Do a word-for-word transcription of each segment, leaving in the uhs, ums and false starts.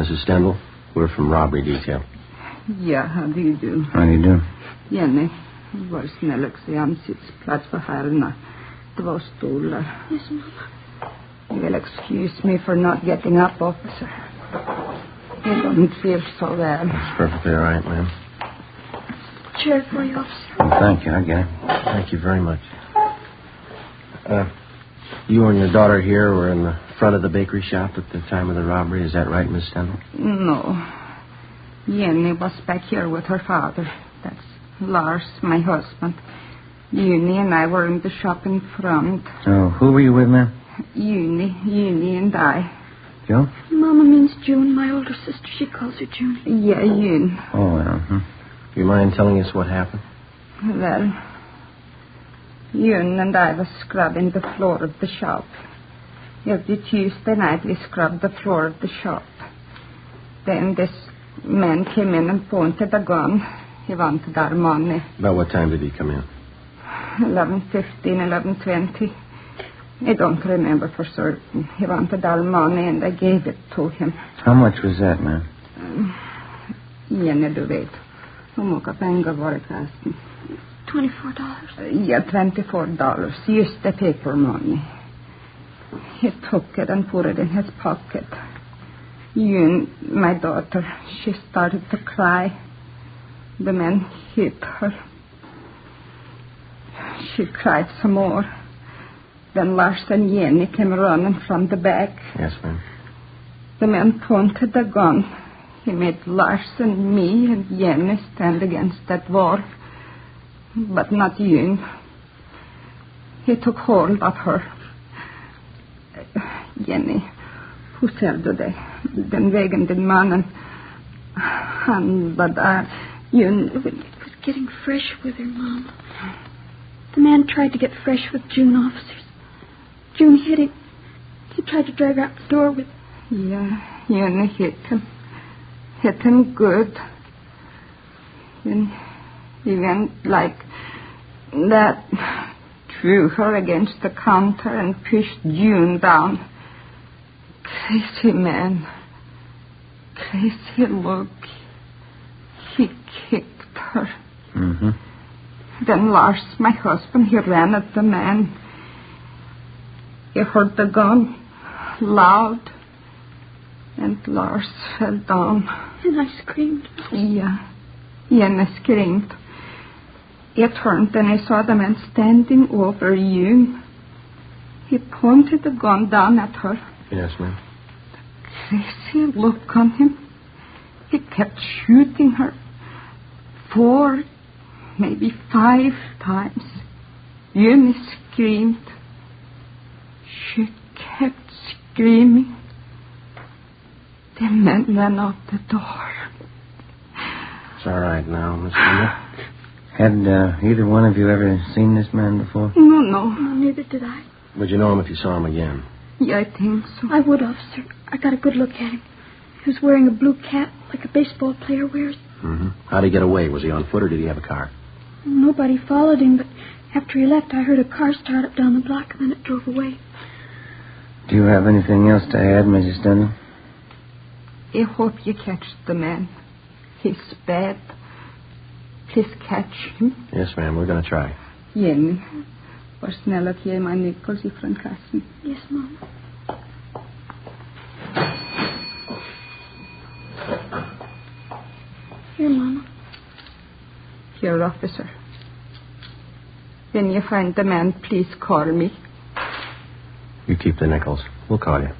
Missus Stendhal. We're from robbery detail. Ja, how do you do? How do you do? Jenny, var snäll och se ansiktsplats för herrarna. Två stolar. Yes, Mama. You will excuse me for not getting up, officer. I don't feel so well. That's perfectly all right, ma'am. Chair for you, officer. Well, thank you. I get it. Thank you very much. Uh, you and your daughter here were in the front of the bakery shop at the time of the robbery. Is that right, Miss Stendhal? No. Jenny was back here with her father. That's Lars, my husband. Uni and I were in the shop in front. Oh, who were you with, ma'am? Uni, Uni and I. Joe? Mama means June, my older sister. She calls her June. Yeah, June. Oh, well. Hmm. Do you mind telling us what happened? Well, June and I was scrubbing the floor of the shop. Every Tuesday night we scrubbed the floor of the shop. Then this man came in and pointed a gun. He wanted our money. About what time did he come in? eleven fifteen, eleven twenty. I don't remember for certain. He wanted our money and I gave it to him. How much was that, ma'am? Um, Jenny, du vet. Hur mycket pengar var det förresten? Twenty-four dollars. Uh, yeah, twenty-four dollars. Just the paper money. He took it and put it in his pocket. June, my daughter, she started to cry. The man hit her. She cried some more. Then Lars and Jenny came running from the back. Yes, ma'am. The man pointed the gun. He made Lars and me and Jenny stand against that wall. But not June. He took hold of her. Jenny, hur ser du dig? Den vägen din mannen, han var där. June was getting fresh with her, Mom. The man tried to get fresh with June officers. June hit him. He tried to drag her out the door with... Yeah, June hit him. Hit him good. And he went like that, threw her against the counter and pushed June down. Crazy man. Crazy look. He kicked her. Mm-hmm. Then Lars, my husband, he ran at the man. He heard the gun loud, and Lars fell down. And I screamed. Yeah, Jenny screamed. I turned and I saw the man standing over you. He pointed the gun down at her. Yes, ma'am. Crazy look on him. He kept shooting her. Four, maybe five times. Jenny screamed. She kept screaming. The man ran out the door. It's all right now, Miss Stendhal. Had uh, either one of you ever seen this man before? No, no. No, neither did I. Would you know him if you saw him again? Yeah, I think so. I would, officer. I got a good look at him. He was wearing a blue cap like a baseball player wears. Mm-hmm. How'd he get away? Was he on foot or did he have a car? Nobody followed him, but after he left, I heard a car start up down the block, and then it drove away. Do you have anything else to add, Missus Stendhal? I hope you catch the man. He's bad. Please catch him. Yes, ma'am. We're going to try. Jenny, var snäll att ge mig Nichols ifrån kassan. Yes, Mom. Here, Mama. Here, officer. When you find the man, please call me. You keep the nickels. We'll call you.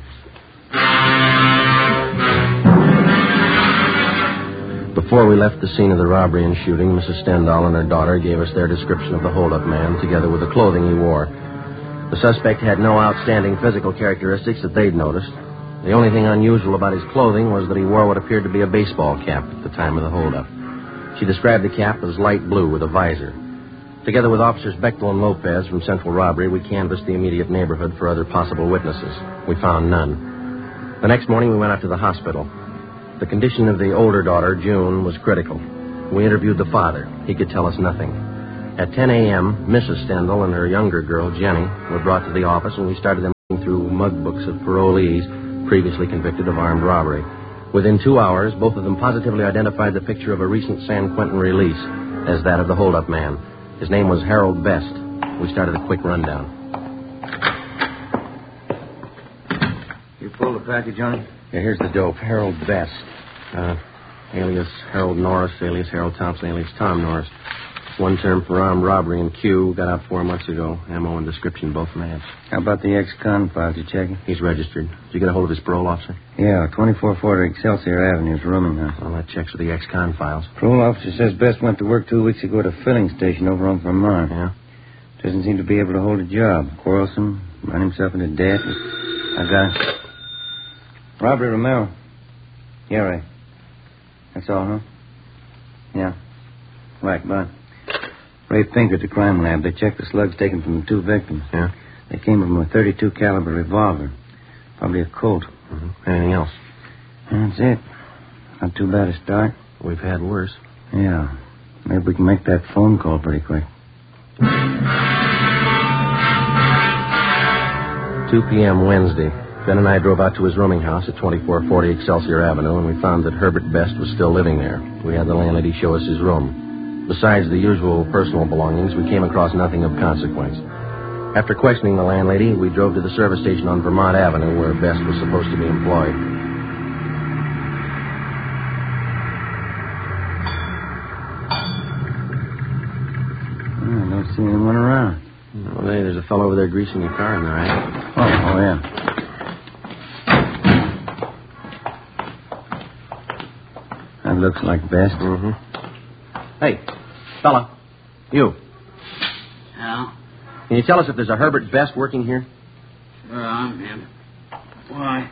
Before we left the scene of the robbery and shooting, Missus Stendhal and her daughter gave us their description of the hold-up man, together with the clothing he wore. The suspect had no outstanding physical characteristics that they'd noticed. The only thing unusual about his clothing was that he wore what appeared to be a baseball cap at the time of the hold-up. She described the cap as light blue with a visor. Together with Officers Bechtel and Lopez from Central Robbery, we canvassed the immediate neighborhood for other possible witnesses. We found none. The next morning, we went out to the hospital. The condition of the older daughter, June, was critical. We interviewed the father. He could tell us nothing. At ten a.m., Missus Stendhal and her younger girl, Jenny, were brought to the office, and we started them through mug books of parolees previously convicted of armed robbery. Within two hours, both of them positively identified the picture of a recent San Quentin release as that of the holdup man. His name was Harold Best. We started a quick rundown. You pulled the package on it? Yeah, here's the dope. Harold Best. Uh, alias Harold Norris, alias Harold Thompson, alias Tom Norris. One term for armed robbery in Q. Got out four months ago. Ammo and description both matched. How about the ex-con files? You checking? He's registered. Did you get a hold of his parole officer? Yeah, twenty-four forty Excelsior Avenue is rooming house. Well, that checks with the ex-con files. Parole officer says Best went to work two weeks ago at a filling station over on Vermont. Yeah? Doesn't seem to be able to hold a job. Quarrelsome, run himself into debt. I got it. Robert Romero. Yeah, right. That's all, huh? Yeah. Right, bye. Ray Pink at the crime lab. They checked the slugs taken from the two victims. Yeah? They came from a thirty-two caliber revolver. Probably a Colt. Mm-hmm. Anything else? That's it. Not too bad a start. We've had worse. Yeah. Maybe we can make that phone call pretty quick. two p.m. Wednesday. Ben and I drove out to his rooming house at twenty-four forty Excelsior Avenue, and we found that Herbert Best was still living there. We had the landlady show us his room. Besides the usual personal belongings, we came across nothing of consequence. After questioning the landlady, we drove to the service station on Vermont Avenue, where Best was supposed to be employed. Oh, I don't see anyone around. Well, hey, there's a fellow over there greasing your car in there, right? Oh, oh, yeah. That looks like Best. Mm-hmm. Hey, fella. You. Yeah? Can you tell us if there's a Herbert Best working here? Sure, I'm him. Why?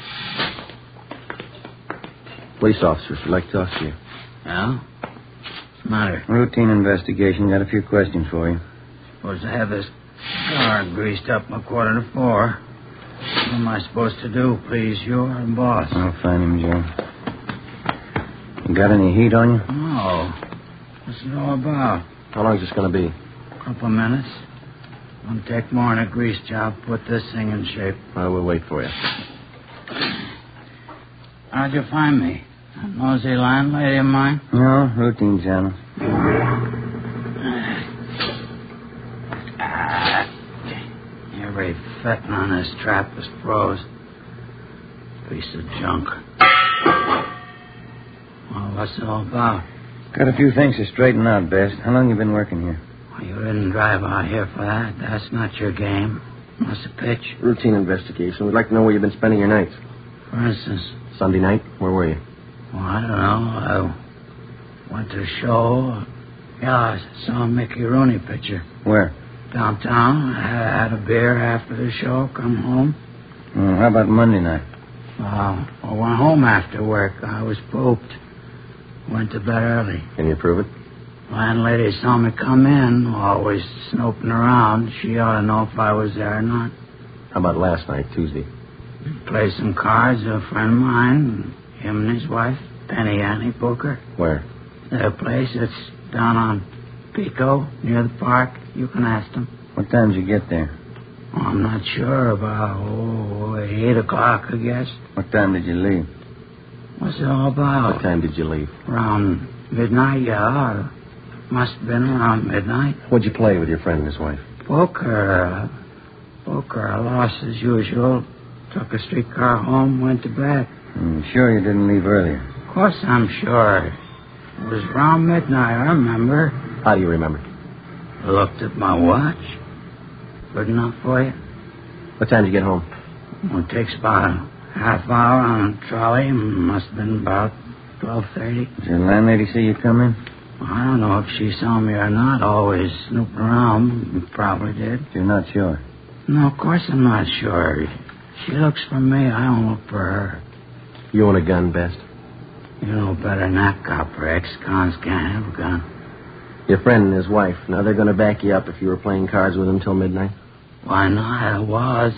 Police officers would like to talk to you. Yeah? What's the matter? Routine investigation. Got a few questions for you. Supposed to have this car greased up a quarter to four. What am I supposed to do, please? You're the boss. I'll find him, Joe. You got any heat on you? No. What's it all about? How long is this going to be? A couple of minutes. Won't take more than a grease job. Put this thing in shape. I will wait for you. How'd you find me? A nosy landlady of mine? No, routine channel. Every fettin' on this trap is froze. Piece of junk. Well, what's it all about? Got a few things to straighten out, Best. How long you been working here? Well, you didn't drive out here for that. That's not your game. What's the pitch? Routine investigation. We'd like to know where you've been spending your nights. For instance? Sunday night? Where were you? Well, I don't know. I went to a show. Yeah, I saw a Mickey Rooney picture. Where? Downtown. I had a beer after the show. Come home. Well, how about Monday night? Uh, I went home after work. I was pooped. Went to bed early. Can you prove it? Landlady saw me come in, always snooping around. She ought to know if I was there or not. How about last night, Tuesday? Played some cards with a friend of mine, him and his wife, Penny Annie Booker. Where? Their place, it's down on Pico, near the park. You can ask them. What time did you get there? Oh, I'm not sure. About, oh, eight o'clock, I guess. What time did you leave? What's it all about? What time did you leave? Around midnight, yeah. Must have been around midnight. What'd you play with your friend and his wife? Poker. Uh, poker. I lost as usual. Took a streetcar home, went to bed. I'm sure you didn't leave earlier. Of course I'm sure. It was around midnight, I remember. How do you remember? I looked at my watch. Good enough for you? What time did you get home? Well, it takes about a half hour on a trolley. Must have been about twelve thirty. Did your landlady see you come in? Well, I don't know if she saw me or not. Always snooping around. Probably did. You're not sure? No, of course I'm not sure. She looks for me. I don't look for her. You own a gun, Best? You know better than that, copper. Ex-cons can't have a gun. Your friend and his wife. Now, they're going to back you up if you were playing cards with them till midnight? Why not? I was.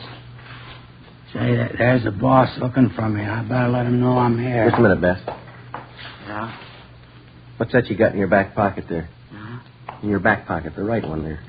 Say, there's a boss looking for me. I better let him know I'm here. Just a minute, Best. Yeah? What's that you got in your back pocket there? Huh? In your back pocket, the right one there.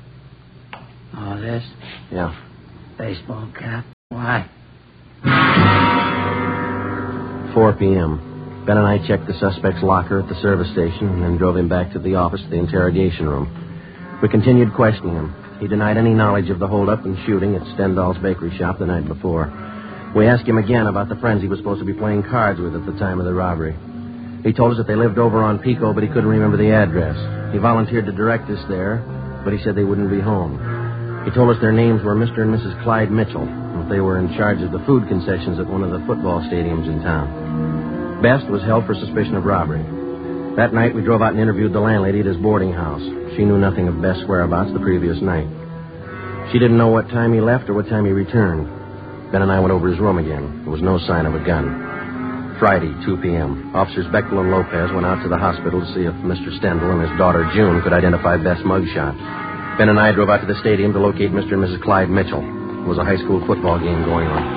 Oh, this? Yeah. Baseball cap? Why? four p.m. Ben and I checked the suspect's locker at the service station and then drove him back to the office to the interrogation room. We continued questioning him. He denied any knowledge of the holdup and shooting at Stendhal's bakery shop the night before. We asked him again about the friends he was supposed to be playing cards with at the time of the robbery. He told us that they lived over on Pico, but he couldn't remember the address. He volunteered to direct us there, but he said they wouldn't be home. He told us their names were Mister and Missus Clyde Mitchell, and that they were in charge of the food concessions at one of the football stadiums in town. Best was held for suspicion of robbery. That night, we drove out and interviewed the landlady at his boarding house. She knew nothing of Best's whereabouts the previous night. She didn't know what time he left or what time he returned. Ben and I went over his room again. There was no sign of a gun. Friday, two p.m. Officers Bechtel and Lopez went out to the hospital to see if Mister Stendhal and his daughter June could identify Best's mugshot. Ben and I drove out to the stadium to locate Mister and Missus Clyde Mitchell. There was a high school football game going on.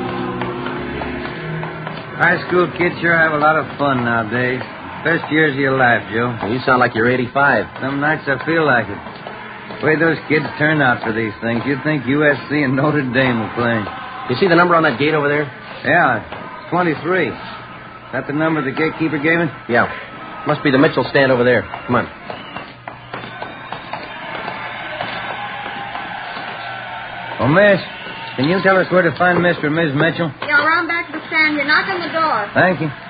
High school kids sure have a lot of fun nowadays. Best years of your life, Joe. Well, you sound like you're eighty-five. Some nights I feel like it. The way those kids turn out for these things, you'd think U S C and Notre Dame were playing. You see the number on that gate over there? Yeah, it's twenty-three. Is that the number the gatekeeper gave me? Yeah. Must be the Mitchell stand over there. Come on. Oh, miss, can you tell us where to find Mister and Missus Mitchell? Yeah, around back to the stand here. Knock on the door. Thank you.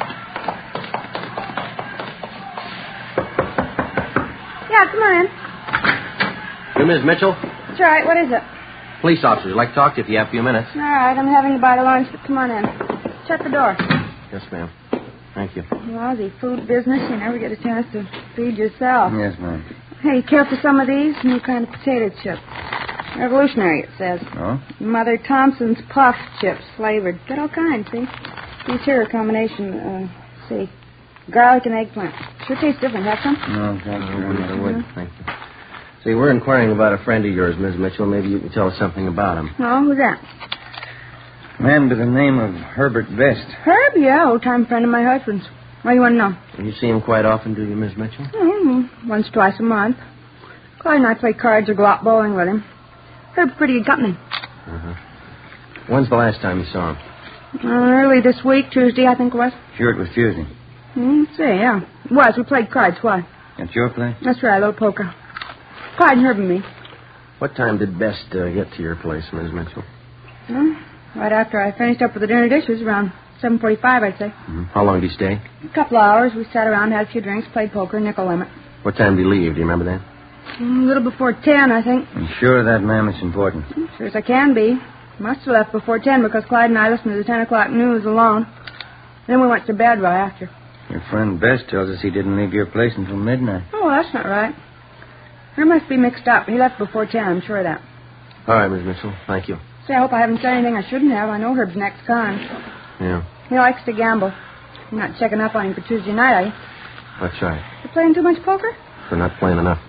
Yeah, come on in. You Miss Mitchell? That's right. What is it? Police officers. I'd like to talk to you if you have a few minutes. All right, I'm having to buy lunch, but come on in. Shut the door. Yes, ma'am. Thank you. Lousy food business. You never get a chance to feed yourself. Yes, ma'am. Hey, care for some of these? New kind of potato chip. Revolutionary, it says. Oh? Mother Thompson's puff chips, flavored. Got all kinds, see? These here are a combination, uh, see, garlic and eggplant. Sure tastes different. Have some? No, thank you. I would. Thank you. See, we're inquiring about a friend of yours, Miss Mitchell. Maybe you can tell us something about him. Oh, who's that? Man by the name of Herbert Best. Herb, yeah, old-time friend of my husband's. What do you want to know? You see him quite often, do you, Miss Mitchell? Mm-hmm. Once, twice a month. Clyde and I play cards or go out bowling with him. Herb's pretty good company. Uh-huh. When's the last time you saw him? Uh, early this week, Tuesday, I think it was. Sure, it was Tuesday. Mm, see, yeah. It was. We played cards. Why? That's your place? That's right, a little poker. Clyde and Herb and me. What time did Best uh, get to your place, Miss Mitchell? Well, right after I finished up with the dinner dishes, around seven forty-five, I'd say. Mm-hmm. How long did he stay? A couple of hours. We sat around, had a few drinks, played poker, nickel limit. What time did he leave? Do you remember that? Mm, a little before ten, I think. I'm sure of that, ma'am. It's important. Sure as I can be. Must have left before ten because Clyde and I listened to the ten o'clock news alone. Then we went to bed right after. Your friend Best tells us he didn't leave your place until midnight. Oh, that's not right. There must be mixed up. He left before ten, I'm sure of that. All right, Miss Mitchell. Thank you. Say, I hope I haven't said anything I shouldn't have. I know Herb's an ex-con. Yeah. He likes to gamble. You're not checking up on him for Tuesday night, are you? That's right. You playing too much poker? For not playing enough.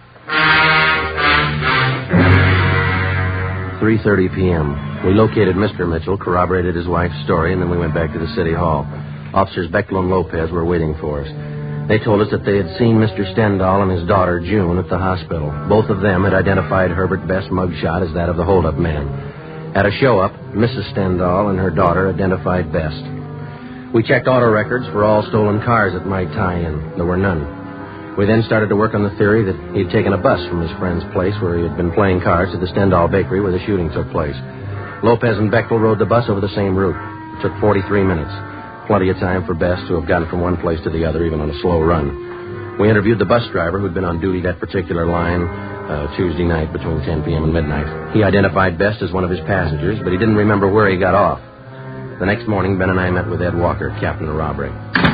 three thirty p.m. We located Mister Mitchell, corroborated his wife's story, and then we went back to the city hall. Officers Bechtel and Lopez were waiting for us. They told us that they had seen Mister Stendhal and his daughter, June, at the hospital. Both of them had identified Herbert Best's mugshot as that of the holdup man. At a show-up, Missus Stendhal and her daughter identified Best. We checked auto records for all stolen cars that might tie in. There were none. We then started to work on the theory that he had taken a bus from his friend's place where he had been playing cards to the Stendhal bakery where the shooting took place. Lopez and Bechtel rode the bus over the same route. It took forty-three minutes. Plenty of time for Best to have gotten from one place to the other, even on a slow run. We interviewed the bus driver who'd been on duty that particular line uh, Tuesday night between ten p.m. and midnight. He identified Best as one of his passengers, but he didn't remember where he got off. The next morning, Ben and I met with Ed Walker, captain of robbery.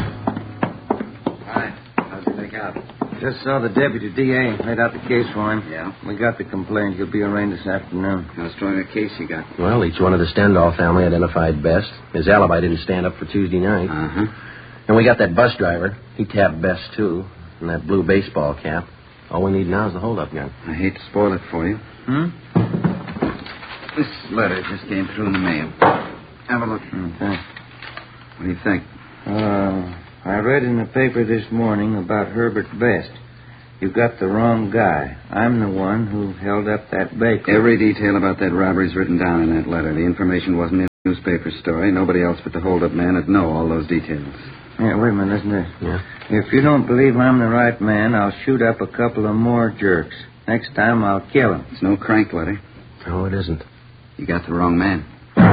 Hi. How'd you make out? Just saw the deputy D A. Laid out the case for him. Yeah? We got the complaint. He'll be arraigned this afternoon. How strong a case you got? Well, each one of the Stendhal family identified Best. His alibi didn't stand up for Tuesday night. Uh-huh. And we got that bus driver. He tapped Best, too. And that blue baseball cap. All we need now is the hold-up gun. I hate to spoil it for you. Hmm? This letter just came through in the mail. Have a look. Okay. What do you think? Uh, I read in the paper this morning about Herbert Best. You got the wrong guy. I'm the one who held up that bakery. Every detail about that robbery's written down in that letter. The information wasn't in Newspaper story. Nobody else but the hold-up man would know all those details. Yeah, wait a minute, listen to this. Yeah? If you don't believe I'm the right man, I'll shoot up a couple of more jerks. Next time, I'll kill him. It's no crank, Letty. No, it isn't. You got the wrong man.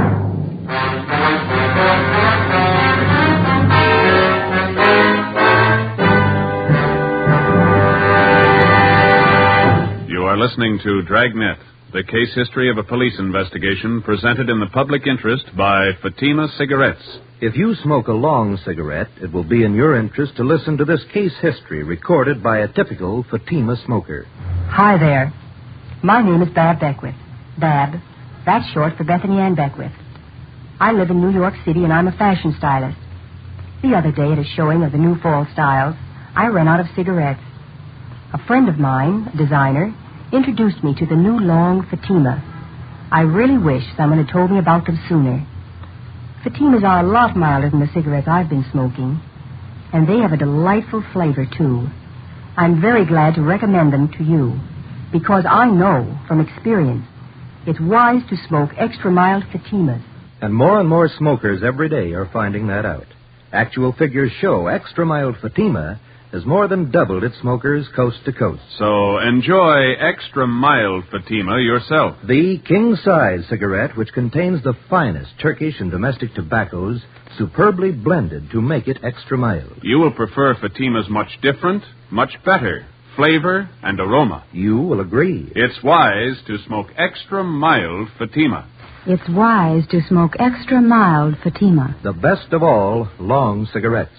You are listening to Dragnet, the case history of a police investigation presented in the public interest by Fatima Cigarettes. If you smoke a long cigarette, it will be in your interest to listen to this case history recorded by a typical Fatima smoker. Hi there. My name is Bab Beckwith. Bab. That's short for Bethany Ann Beckwith. I live in New York City, and I'm a fashion stylist. The other day, at a showing of the new fall styles, I ran out of cigarettes. A friend of mine, a designer, introduced me to the new long Fatima. I really wish someone had told me about them sooner. Fatimas are a lot milder than the cigarettes I've been smoking, and they have a delightful flavor, too. I'm very glad to recommend them to you, because I know from experience it's wise to smoke extra mild Fatimas. And more and more smokers every day are finding that out. Actual figures show extra mild Fatima has more than doubled its smokers coast to coast. So enjoy extra mild Fatima yourself. The king-size cigarette, which contains the finest Turkish and domestic tobaccos, superbly blended to make it extra mild. You will prefer Fatima's much different, much better flavor and aroma. You will agree. It's wise to smoke extra mild Fatima. It's wise to smoke extra mild Fatima. The best of all long cigarettes.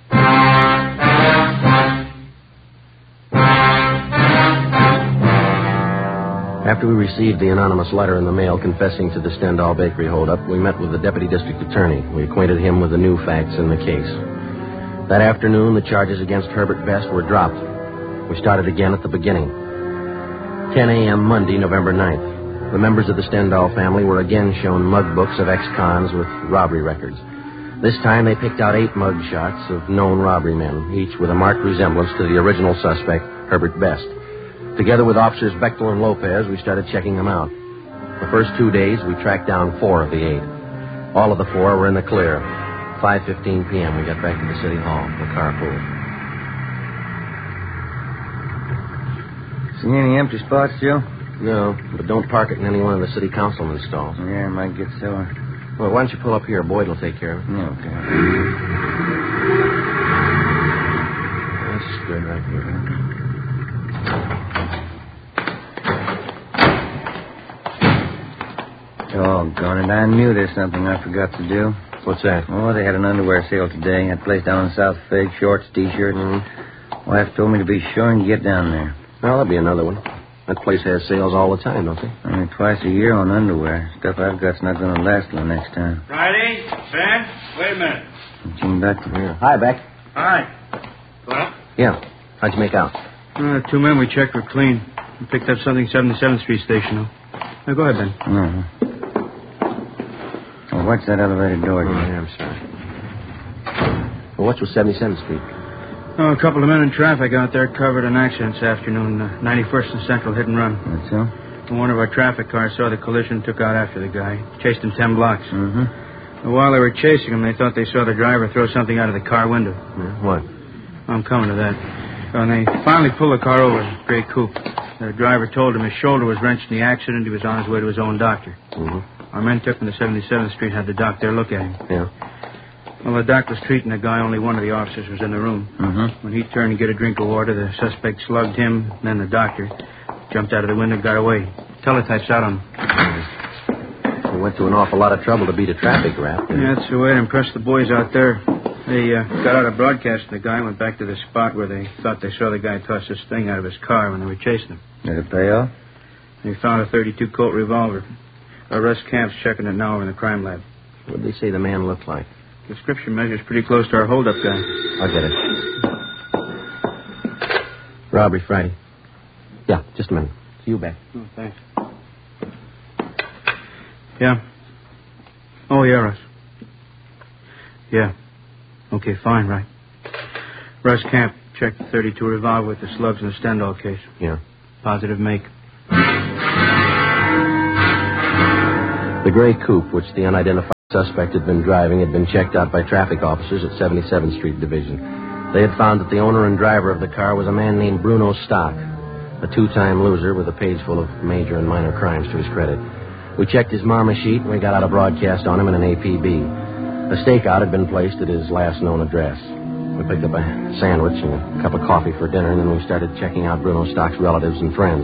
After we received the anonymous letter in the mail confessing to the Stendhal Bakery holdup, we met with the deputy district attorney. We acquainted him with the new facts in the case. That afternoon, the charges against Herbert Best were dropped. We started again at the beginning. ten a.m. Monday, November ninth. The members of the Stendhal family were again shown mug books of ex-cons with robbery records. This time they picked out eight mug shots of known robbery men, each with a marked resemblance to the original suspect, Herbert Best. Together with officers Bechtel and Lopez, we started checking them out. The first two days, we tracked down four of the eight. All of the four were in the clear. five fifteen p.m., we got back to the city hall, the car pulled. See any empty spots, Joe? No, but don't park it in any one of the city councilman's stalls. Yeah, I might get sore. Well, why don't you pull up here? Boyd will take care of it. Yeah, okay. That's good right here. Doggone it, I knew there's something I forgot to do. What's that? Oh, they had an underwear sale today. That place down in South Fig, shorts, T-shirts. Mm-hmm. Wife told me to be sure and get down there. Well, there'll be another one. That place has sales all the time, don't they? Only twice a year on underwear. Stuff I've got's not going to last till next time. Friday? Ben? Wait a minute. Gene back to Yeah. Hi, Beck. Hi. Well? Yeah. How'd you make out? Uh, two men we checked were clean. We picked up something seventy-seventh Street Station. Now, go ahead, Ben. Uh-huh. Oh, watch that elevator door. Oh, yeah, I'm sorry. Well, what's with seventy-seventh Street? Oh, a couple of men in traffic out there covered an accident this afternoon. Uh, ninety-first and Central, hit and run. That's so? And one of our traffic cars saw the collision, took out after the guy. Chased him ten blocks. Mm-hmm. And while they were chasing him, they thought they saw the driver throw something out of the car window. Yeah, what? I'm coming to that. And they finally pulled the car over, a gray coupe. The driver told him his shoulder was wrenched in the accident. He was on his way to his own doctor. Mm-hmm. Our men took him to seventy-seventh Street, had the doc there look at him. Yeah. Well, the doc was treating the guy. Only one of the officers was in the room. Mm-hmm. When he turned to get a drink of water, the suspect slugged him, then the doctor. Jumped out of the window and got away. Teletype's out on him. We went to an awful lot of trouble to beat a traffic rap. Yeah, that's the way to impress the boys out there. They uh, got out of broadcasting the guy and went back to the spot where they thought they saw the guy toss this thing out of his car when they were chasing him. Did it pay off? They found a thirty-two Colt revolver. Uh, Russ Camp's checking it now over in the crime lab. What did they say the man looked like? Description measures pretty close to our holdup guy. I'll get it. Robbery Friday. Yeah, just a minute. See you back. Oh, thanks. Yeah. Oh, yeah, Russ. Yeah. Okay, fine, right. Russ Camp checked the thirty-two revolver with the slugs in the Stendhal case. Yeah. Positive make. The gray coupe, which the unidentified The suspect had been driving had been checked out by traffic officers at seventy-seventh Street Division. They had found that the owner and driver of the car was a man named Bruno Stock, a two-time loser with a page full of major and minor crimes to his credit. We checked his Marma sheet, and we got out a broadcast on him in an A P B. A stakeout had been placed at his last known address. We picked up a sandwich and a cup of coffee for dinner, and then we started checking out Bruno Stock's relatives and friends.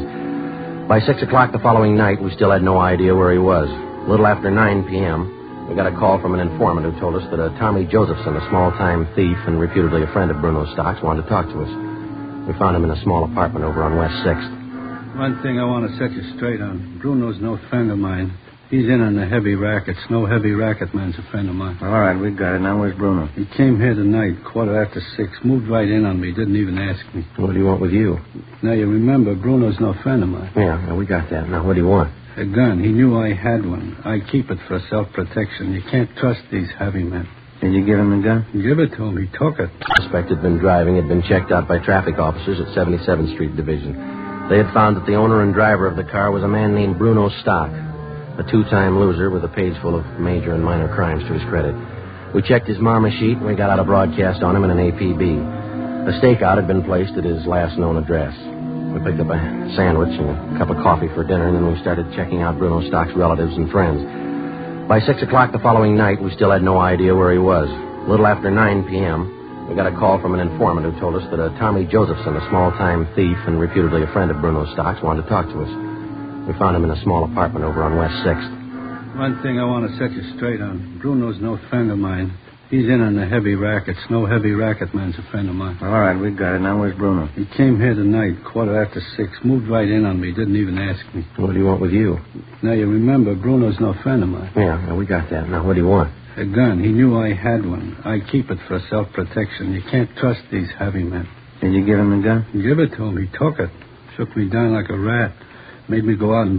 By six o'clock the following night, we still had no idea where he was. A little after nine p.m., we got a call from an informant who told us that a Tommy Josephson, a small-time thief and reputedly a friend of Bruno Stock's, wanted to talk to us. We found him in a small apartment over on West sixth. One thing I want to set you straight on. Bruno's no friend of mine. He's in on the heavy rackets. No heavy racket man's a friend of mine. All right, we got it. Now where's Bruno? He came here tonight, quarter after six, moved right in on me, didn't even ask me. What do you want with you? Now, you remember, Bruno's no friend of mine. Yeah, yeah, we got that. Now, what do you want? A gun. He knew I had one. I keep it for self-protection. You can't trust these heavy men. Did you give him the gun? Give it to him. He took it. The suspect had been driving had been checked out by traffic officers at seventy-seventh Street Division. They had found that the owner and driver of the car was a man named Bruno Stock, a two-time loser with a page full of major and minor crimes to his credit. We checked his Marma sheet, and we got out a broadcast on him in an A P B. A stakeout had been placed at his last known address. We picked up a sandwich and a cup of coffee for dinner, and then we started checking out Bruno Stock's relatives and friends. By six o'clock the following night, we still had no idea where he was. A little after nine p.m., we got a call from an informant who told us that a Tommy Josephson, a small-time thief and reputedly a friend of Bruno Stock's, wanted to talk to us. We found him in a small apartment over on West sixth. One thing I want to set you straight on. Bruno's no friend of mine. He's in on the heavy rackets. No heavy racket man's a friend of mine. All right, we got it. Now where's Bruno? He came here tonight, quarter after six, moved right in on me, didn't even ask me. What do you want with you? Now, you remember, Bruno's no friend of mine. Yeah, yeah, we got that. Now, what do you want? A gun. He knew I had one. I keep it for self-protection. You can't trust these heavy men. Did you give him the gun? Give it to him. He took it. Shook me down like a rat. Made me go out and